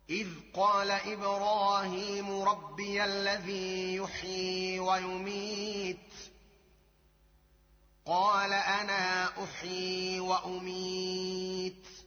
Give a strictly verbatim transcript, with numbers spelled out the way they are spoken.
إذ قال إبراهيم ربي الذي يحيي ويميت قال أنا أحيي وأميت